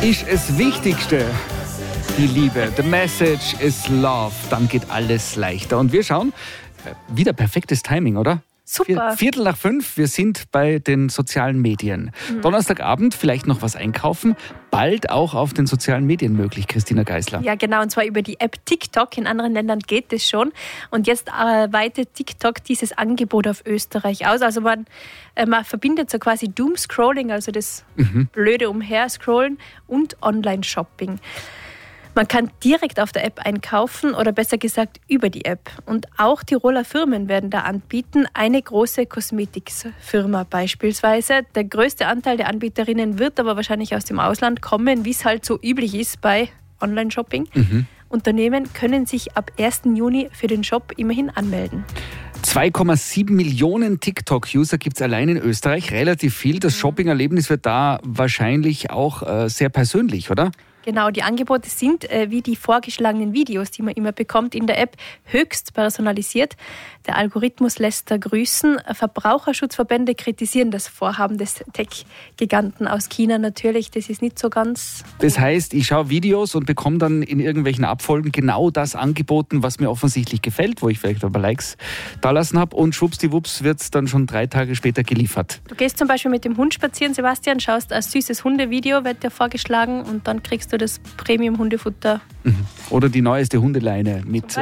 ist das Wichtigste. Die Liebe. The message is love. Dann geht alles leichter. Und wir schauen, wieder perfektes Timing, oder? Super. 4:45, wir sind bei den sozialen Medien. Donnerstagabend vielleicht noch was einkaufen, bald auch auf den sozialen Medien möglich, Christina Geisler. Ja, genau, und zwar über die App TikTok. In anderen Ländern geht es schon. Und jetzt weitet TikTok dieses Angebot auf Österreich aus. Also man verbindet so quasi Doomscrolling, also das blöde Umherscrollen, und Online-Shopping. Man kann direkt auf der App einkaufen oder besser gesagt über die App. Und auch Tiroler Firmen werden da anbieten. Eine große Kosmetikfirma beispielsweise. Der größte Anteil der Anbieterinnen wird aber wahrscheinlich aus dem Ausland kommen, wie es halt so üblich ist bei Online-Shopping. Unternehmen können sich ab 1. Juni für den Shop immerhin anmelden. 2,7 Millionen TikTok-User gibt es allein in Österreich. Relativ viel. Das Shopping-Erlebnis wird da wahrscheinlich auch sehr persönlich, oder? Genau, die Angebote sind wie die vorgeschlagenen Videos, die man immer bekommt in der App, höchst personalisiert. Der Algorithmus lässt da grüßen. Verbraucherschutzverbände kritisieren das Vorhaben des Tech-Giganten aus China natürlich. Das ist nicht so ganz... Das heißt, ich schaue Videos und bekomme dann in irgendwelchen Abfolgen genau das angeboten, was mir offensichtlich gefällt, wo ich vielleicht aber Likes da lassen habe, und schwuppsdiwupps wird es dann schon 3 Tage später geliefert. Du gehst zum Beispiel mit dem Hund spazieren, Sebastian, schaust ein süßes Hundevideo, wird dir vorgeschlagen, und dann kriegst du das Premium-Hundefutter. Oder die neueste Hundeleine mit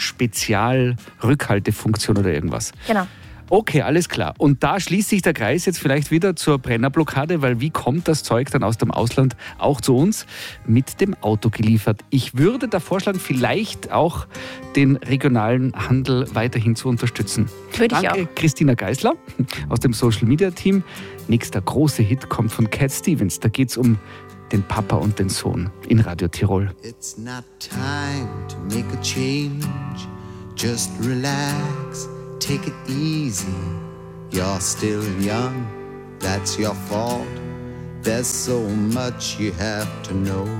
Spezial-Rückhaltefunktion oder irgendwas. Genau. Okay, alles klar. Und da schließt sich der Kreis jetzt vielleicht wieder zur Brennerblockade, weil wie kommt das Zeug dann aus dem Ausland auch zu uns? Mit dem Auto geliefert. Ich würde da vorschlagen, vielleicht auch den regionalen Handel weiterhin zu unterstützen. Würde ich Danke, auch. Christina Geisler aus dem Social-Media-Team. Nächster große Hit kommt von Cat Stevens. Da geht es um den Papa und den Sohn in Radio Tirol. It's not time to make a change. Just relax, take it easy. You're still young, that's your fault. There's so much you have to know.